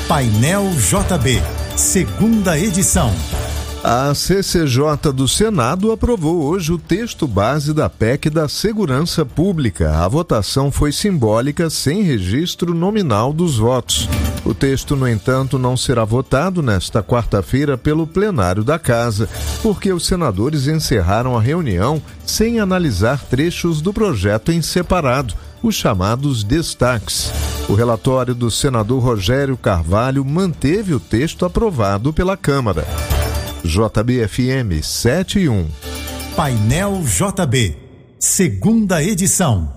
Painel JB, segunda edição. A CCJ do Senado aprovou hoje o texto base da PEC da Segurança Pública. A votação foi simbólica, sem registro nominal dos votos. O texto, no entanto, não será votado nesta quarta-feira pelo plenário da Casa, porque os senadores encerraram a reunião sem analisar trechos do projeto em separado, os chamados destaques. O relatório do senador Rogério Carvalho manteve o texto aprovado pela Câmara. JBFM 7:1. Painel JB, segunda edição.